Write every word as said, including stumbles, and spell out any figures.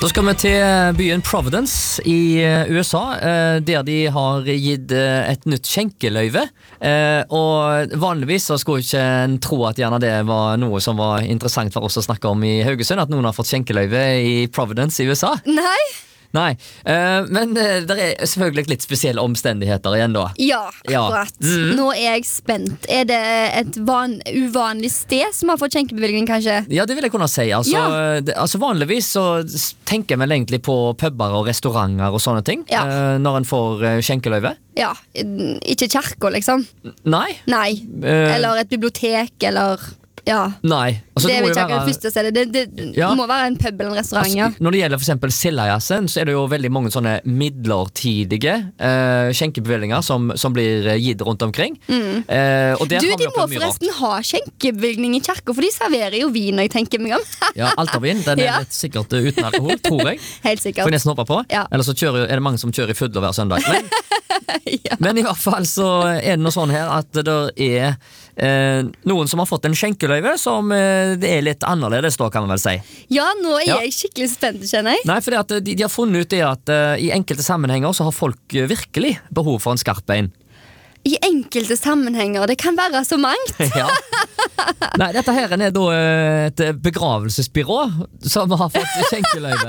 Da skal vi til byen Providence i U S A, der de har gitt et nytt skjenkeløyve. Og vanligvis så skulle ikke en tro at gjerne det var noe som var interessant for oss å snakke om i Haugesund, at noen har fått skjenkeløyve i Providence i U S A. Nei. Nei, uh, men uh, det er selvfølgelig litt spesielle omstendigheter igjen da. Ja, Ja. akkurat. Mhm. Nå er jeg spent. Er det et van uvanlig sted som har fått skjenkebevilgning, kanskje? Ja, det vil jeg kunne si. Altså, Ja. det, altså vanligvis så s- tenker jeg vel egentlig på puber og restauranter og sånne ting, Ja. uh, når en får uh, skjenkeløyve. Ja, ikke kirka, liksom. Nei. Nei. Uh, Eller et bibliotek, eller ja. Nei. Altså, det det er må vel jo ikke akkurat være- det første stedet. Det, det Ja. må være en pub eller en restaurant, ja. Altså, når det gjelder for eksempel Sildajazzen, så er det jo veldig mange sånne midlertidige uh, skjenkebevillinger som, som blir eh, gitt rundt omkring. Mm. Eh, og der Du, har vi de må opplevd mye rart. forresten ha skjenkebevilgning i kirka, for de serverer jo vin, når jeg tenker meg om. Ja, Altervin, den er Ja. litt sikkert eh, uten alkohol, tror jeg. Helt Får jeg sikkert. nesten håpe på. Ja. Eller så kjører, er det mange som kjører i full hver søndag. Men, Ja. men i hvert fall så er det noe sånn her at det er eh, noen som har fått en skjenkeløyve som eh, det er litt annerledes da, kan man vel si. Ja, nå er Ja. jeg skikkelig spent, kjenner jeg. Nei, fordi at de, de har funnet ut det at eh, i enkelte sammenhenger så har folk eh, virkelig behov for en skarp bein. I enkelte sammenhenger, det kan være så mangt. Ja. Nei, dette her er da eh, et begravelsesbyrå som har fått skjenkeløyve.